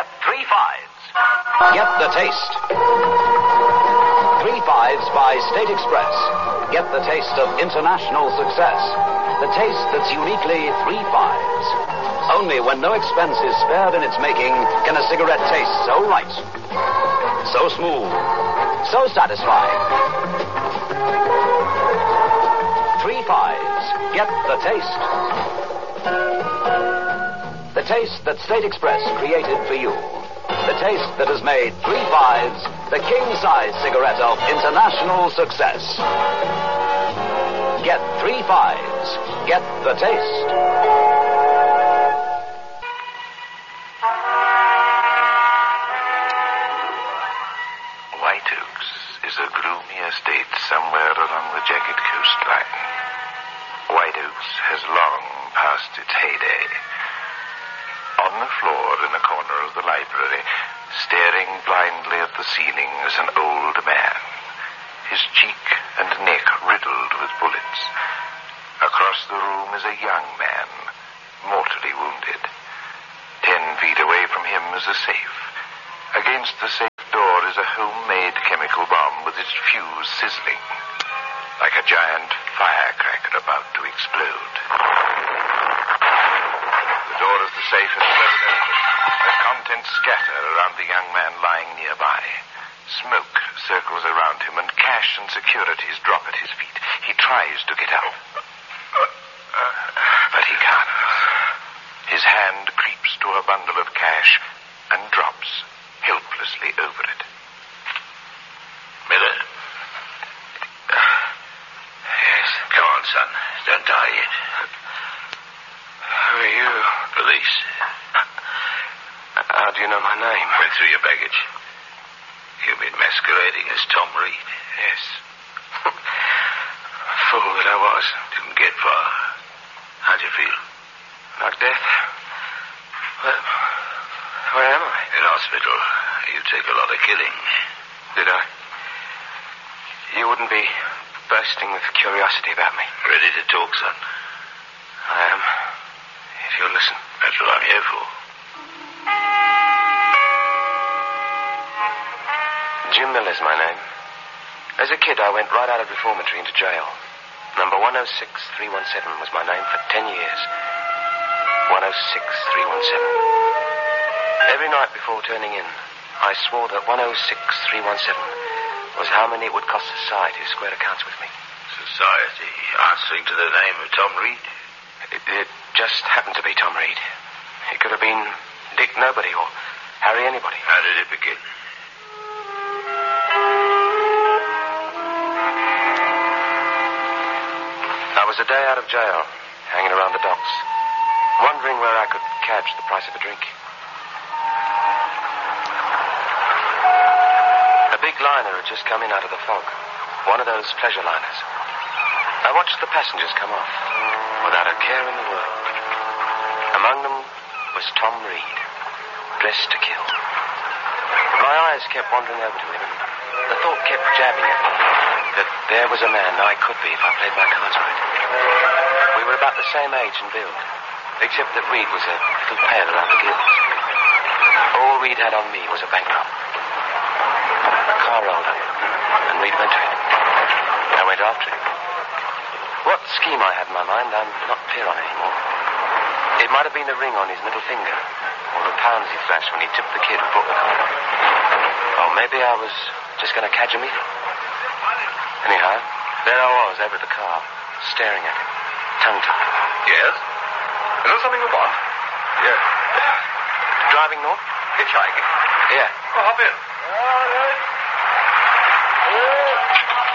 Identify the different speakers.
Speaker 1: Get 3 Fives. Get the taste. 3 Fives by State Express. Get the taste of international success. The taste that's uniquely 3 Fives. Only when no expense is spared in its making can a cigarette taste so right, so smooth, so satisfying. 3 Fives. Get the taste. The taste that State Express created for you. The taste that has made 3 Fives the king-size cigarette of international success. Get 3 Fives. Get the taste.
Speaker 2: White Oaks is a gloomy estate somewhere along the jagged coastline. White Oaks has long past its heyday. On the floor in the corner of the library, staring blindly at the ceiling, is an old man, his cheek and neck riddled with bullets. Across the room is a young man, mortally wounded. 10 feet away from him is a safe. Against the safe door is a homemade chemical bomb with its fuse sizzling, like a giant firecracker about to explode. The door of the safe is thrown open. The contents scatter around the young man lying nearby. Smoke circles around him, and cash and securities drop at his feet. He tries to get up, but he can't. His hand creeps to a bundle of cash and drops helplessly over it.
Speaker 3: Miller. Yes. Come on, son. Don't die yet.
Speaker 4: Who are you?
Speaker 3: Police.
Speaker 4: How do you know my name?
Speaker 3: Went through your baggage. You've been masquerading as Tom Reed.
Speaker 4: Yes. Fool that I was.
Speaker 3: Didn't get far. How'd you feel?
Speaker 4: Like death. Where am I?
Speaker 3: In hospital. You take a lot of killing.
Speaker 4: Did I? You wouldn't be bursting with curiosity about me.
Speaker 3: Ready to talk, son?
Speaker 4: I am. If you'll listen.
Speaker 3: That's what I'm here for.
Speaker 4: Jim Miller's my name. As a kid, I went right out of reformatory into jail. Number 106317 was my name for 10 years. 106317. Every night before turning in, I swore that 106317 was how many it would cost society to square accounts with me.
Speaker 3: Society answering to the name of Tom Reed?
Speaker 4: It just happened to be Tom Reed. It could have been Dick Nobody or Harry Anybody.
Speaker 3: How did it begin?
Speaker 4: I was a day out of jail, hanging around the docks, wondering where I could catch the price of a drink. A big liner had just come in out of the fog, one of those pleasure liners. I watched the passengers come off, without a care in the world. Among them was Tom Reed, dressed to kill. My eyes kept wandering over to him, and the thought kept jabbing at me that there was a man I could be if I played my cards right. We were about the same age and build, except that Reed was a little pale around the gills. All Reed had on me was a bankroll. A car rolled up, and Reed went to it. I went after him. What scheme I had in my mind, I'm not clear on anymore. It might have been the ring on his middle finger, or the pounds he flashed when he tipped the kid who brought the car. Or maybe I was just going to catch him either. Anyhow, there I was over the car, staring at him, tongue-tied.
Speaker 3: Yes? Is there something you want?
Speaker 4: Yes. Driving north?
Speaker 3: Hitchhiking?
Speaker 4: Yeah.
Speaker 3: Well, hop in. All right.